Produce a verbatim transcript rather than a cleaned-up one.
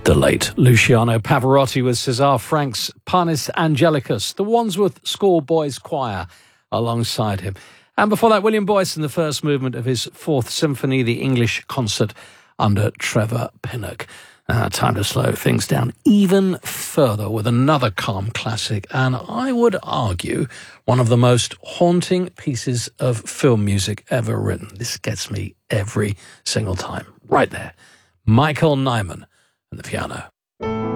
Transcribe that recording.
The late Luciano Pavarotti with César Frank's Panis Angelicus, the Wandsworth Schoolboys Choir alongside him. And before that, William Boyce in the first movement of his Fourth Symphony, the English concert under Trevor Pinnock. Now, time to slow things down even further with another calm classic, and I would argue one of the most haunting pieces of film music ever written. This gets me every single time. Right there. Michael Nyman and the piano.